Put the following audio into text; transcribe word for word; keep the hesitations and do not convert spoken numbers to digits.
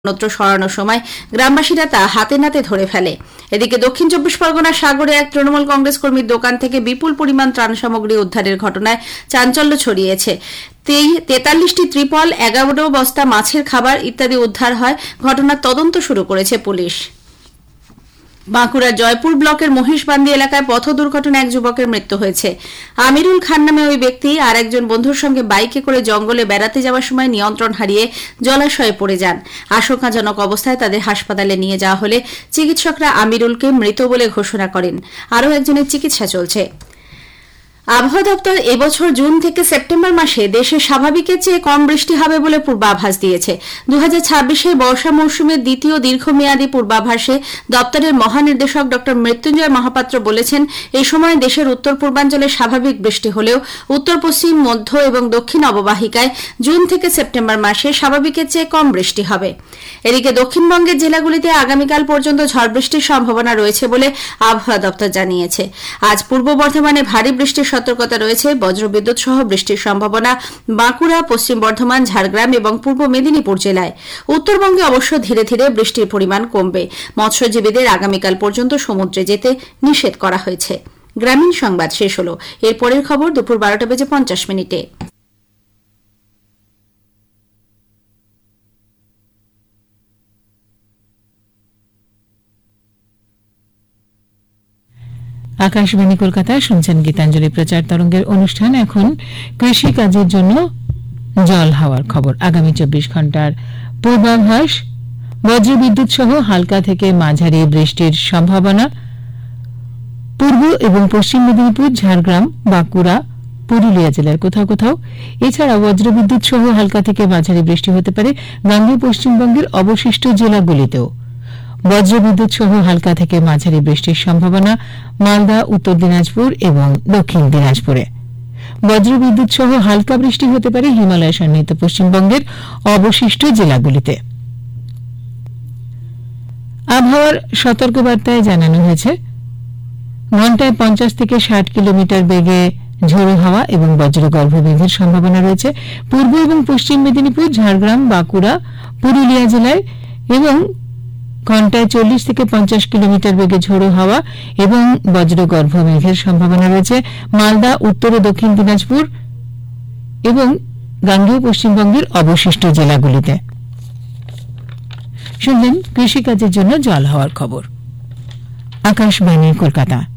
অন্যত্র সরানোর সময় গ্রামবাসীরা তা হাতে নাতে ধরে ফেলে। এদিকে দক্ষিণ চব্বিশ পরগনার সাগরে এক তৃণমূল কংগ্রেস কর্মীর দোকান থেকে বিপুল পরিমাণ ত্রাণ সামগ্রী উদ্ধারের ঘটনায় চাঞ্চল্য ছড়িয়েছে। তেতাল্লিশটি ত্রিপল, এগারো বস্তা মাছের খাবার ইত্যাদি উদ্ধার হয়। ঘটনার তদন্ত শুরু করেছে পুলিশ। বাঁকুড়ার জয়পুর ব্লকের মহিষবান্দি এলাকায় পথ দুর্ঘটনায় এক যুবকের মৃত্যু হয়েছে। আমিরুল খান নামে ওই ব্যক্তি আর একজন বন্ধুর সঙ্গে বাইকে করে জঙ্গলে বেড়াতে যাওয়ার সময় নিয়ন্ত্রণ হারিয়ে জলাশয়ে পড়ে যান। আশঙ্কাজনক অবস্থায় তাদের হাসপাতালে নিয়ে যাওয়া হলে চিকিৎসকরা আমিরুলকে মৃত বলে ঘোষণা করেন। আরও একজনের চিকিৎসা চলছে। আবহাওয়া দপ্তর এবছর জুন থেকে সেপ্টেম্বর মাসে দেশে স্বাভাবিকের চেয়ে কম বৃষ্টি হবে বলে পূর্বাভাস দিয়েছে। দু হাজার ছাব্বিশে বর্ষা মৌসুমের দ্বিতীয় দীর্ঘমেয়াদী পূর্বাভাসে দপ্তরের মহানির্দেশক ড মৃত্যুঞ্জয় মহাপাত্র বলেছেন, এই সময় দেশের উত্তর পূর্বাঞ্চলে স্বাভাবিক বৃষ্টি হলেও উত্তর পশ্চিম, মধ্য এবং দক্ষিণ অববাহিকায় জুন থেকে সেপ্টেম্বর মাসে স্বাভাবিকের চেয়ে কম বৃষ্টি হবে। এদিকে দক্ষিণবঙ্গের জেলাগুলিতে আগামীকাল পর্যন্ত ঝড় বৃষ্টির সম্ভাবনা রয়েছে বলে আবহাওয়া দপ্তর জানিয়েছে। আজ পূর্ব বর্ধমানে ভারী বৃষ্টির সতর্কতা রয়েছে। বজ্রবিদ্যুৎ সহ বৃষ্টির সম্ভাবনা বাঁকুড়া, পশ্চিম বর্ধমান, ঝাড়গ্রাম এবং পূর্ব মেদিনীপুর জেলায়। উত্তরবঙ্গে অবশ্য ধীরে ধীরে বৃষ্টির পরিমাণ কমবে। মৎস্যজীবীদের আগামীকাল পর্যন্ত সমুদ্রে যেতে নিষেধ করা হয়েছে। গ্রামীণ সংবাদ শেষ হল। এর পরের খবর দুপুর বারোটা বেজে পঞ্চাশ মিনিটে। আকাশবাণী কলকাতা, শুনছেন গীতাঞ্জলি প্রচার তরঙ্গের অনুষ্ঠান। এখন কৃষি কাজের জন্য জল হাওয়ার খবর। আগামী চব্বিশ ঘন্টার পূর্বাভাস। বজ্রবিদ্যুৎ সহ হালকা থেকে মাঝারি বৃষ্টির সম্ভাবনা পূর্ব এবং পশ্চিম মেদিনীপুর, ঝাড়গ্রাম, বাঁকুড়া, পুরুলিয়া জেলার কোথাও কোথাও। এছাড়া বজ্রবিদ্যুৎ সহ হালকা থেকে মাঝারি বৃষ্টি হতে পারে গাঙ্গেয় পশ্চিমবঙ্গের অবশিষ্ট জেলাগুলিতেও। বজ্রবিদ্যুৎ সহ হালকা থেকে মাঝারি বৃষ্টির সম্ভাবনা মালদা, উত্তর দিনাজপুর এবং দক্ষিণ দিনাজপুরে। বজ্রবিদ্যুৎ সহ হালকা বৃষ্টি হতে পারে হিমালয় সন্নিহিত পশ্চিমবঙ্গের অবশিষ্ট জেলাগুলিতে। আবহাওয়ার সতর্কবার্তায় জানানো হয়েছে, ঘন্টায় পঞ্চাশ থেকে ষাট কিলোমিটার বেগে ঝোড়ো হাওয়া এবং বজ্রগর্ভ মেঘের সম্ভাবনা রয়েছে পূর্ব এবং পশ্চিম মেদিনীপুর, ঝাড়গ্রাম, বাঁকুড়া, পুরুলিয়া জেলায় এবং ঘন্টায় চল্লিশ থেকে পঞ্চাশ কিলোমিটার বেগে ঝোড়ো হাওয়া এবং বজ্রগর্ভ মেঘের সম্ভাবনা রয়েছে মালদা, উত্তর ও দক্ষিণ দিনাজপুর এবং গাঙ্গেয় পশ্চিমবঙ্গের অবশিষ্ট জেলাগুলিতে। শুনলেন কৃষিকাজের জন্য জল হাওয়ার খবর। আকাশবাণী কলকাতা।